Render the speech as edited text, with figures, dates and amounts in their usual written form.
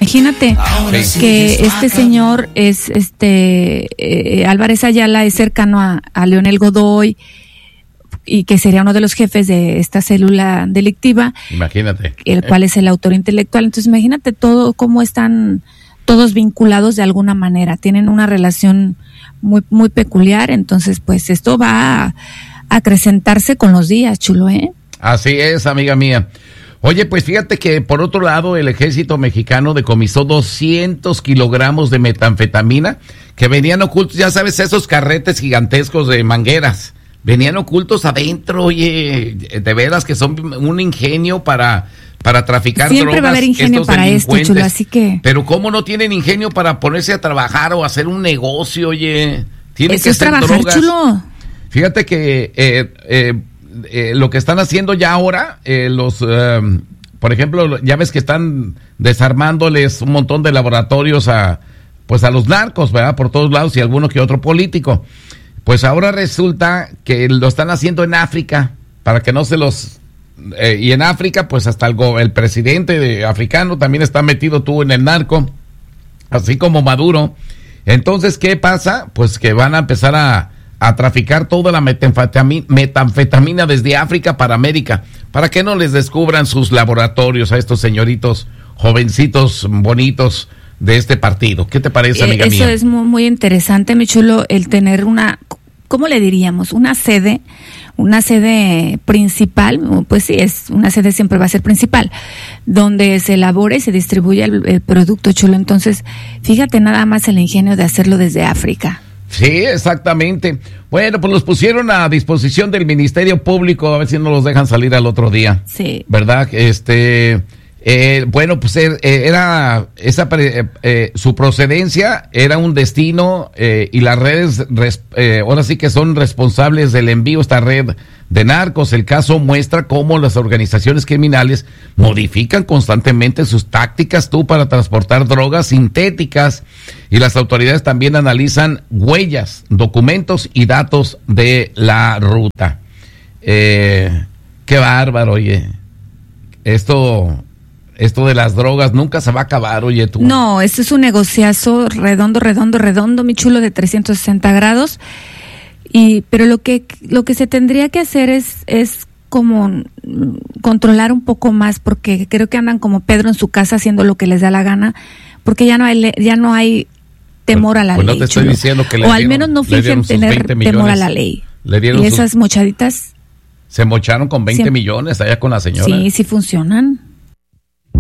Imagínate que este señor es Álvarez Ayala es cercano a Leonel Godoy y que sería uno de los jefes de esta célula delictiva. Imagínate. El cual es el autor intelectual. Entonces imagínate todo cómo están todos vinculados de alguna manera, tienen una relación muy, muy peculiar. Entonces pues esto va a acrecentarse con los días, Chulo, ¿eh? Así es, amiga mía. Oye, pues fíjate que por otro lado el ejército mexicano decomisó 200 kilogramos de metanfetamina que venían ocultos, ya sabes, esos carretes gigantescos de mangueras, venían ocultos adentro. Oye, de veras que son un ingenio para traficar Siempre drogas. Va a haber ingenio para esto, Chulo, así que... Pero ¿cómo no tienen ingenio para ponerse a trabajar o hacer un negocio, oye? Tienen Eso que es ser trabajar, drogas. Chulo. Fíjate que lo que están haciendo ya ahora, por ejemplo, ya ves que están desarmándoles un montón de laboratorios a los narcos, ¿verdad? Por todos lados, y alguno que otro político. Pues ahora resulta que lo están haciendo en África, para que no se los... y en África, pues hasta el presidente africano también está metido tú en el narco, así como Maduro. Entonces, ¿qué pasa? Pues que van a empezar a traficar toda la metanfetamina desde África para América, para que no les descubran sus laboratorios a estos señoritos jovencitos bonitos de este partido. ¿Qué te parece, amiga mía? Eso es muy, muy interesante, mi Chulo, el tener una, ¿cómo le diríamos? Una sede principal. Pues sí, una sede siempre va a ser principal, donde se elabora y se distribuye el producto, Chulo. Entonces, fíjate nada más el ingenio de hacerlo desde África. Sí, exactamente. Bueno, pues los pusieron a disposición del Ministerio Público, a ver si no los dejan salir al otro día. Sí. ¿Verdad? Bueno, pues era su procedencia era un destino, y las redes ahora sí que son responsables del envío, esta red de narcos. El caso muestra cómo las organizaciones criminales modifican constantemente sus tácticas para transportar drogas sintéticas, y las autoridades también analizan huellas, documentos y datos de la ruta. Qué bárbaro, oye. Esto de las drogas nunca se va a acabar, oye tú. No, esto es un negociazo redondo, mi Chulo, de 360 grados. Pero lo que se tendría que hacer es como controlar un poco más, porque creo que andan como Pedro en su casa haciendo lo que les da la gana, porque ya no hay temor a la ley. No te estoy Chulo. diciendo que o al menos no fingen tener temor a la ley. Y esas mochaditas se mocharon con 20 millones allá con la señora. Sí funcionan.